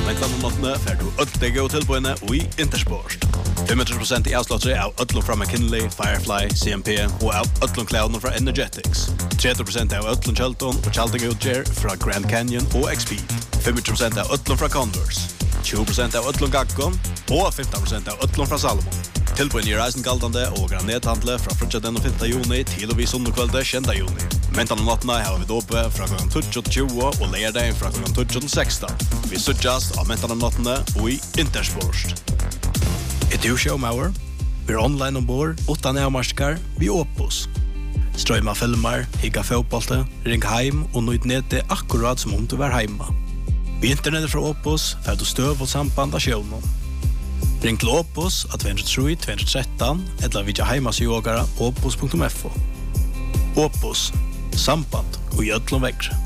mellom nottene får du ødelig og tilbøyene og i Intersport. 25% i avslåttere av ødlom fra McKinley, Firefly, CMP og av ødlom klædene fra Energetics. 30% av ødlom Kjelton og Kjelting utgjør fra Grand Canyon og X-Speed. 25% av ødlom fra Converse. 20% av ødlom Gakkon og 15% av ødlom fra Salomon. Tilbøyene i reisen galdande og granethandle fra frutjaden og 5. juni til og vi sundekvelde 10. juni. Mentan og nattene har vi dope fra kl. 20 og leierdagen fra kl. 16. Vi suttjast av mentan og nattene og i Intersport. Du showmauer. Vi online ombord, utan avmarskar, vi Opus. Strøyma filmer, higga fotbollte, ring heim og nøyd nete akkurat som om du var heima. Vi internettet fra Opus får du støv og samband av sjånen. Ring til Opus av 203-213 eller vidja heimasjågara opus.fo. Opus, samband og i ødlom vekkre.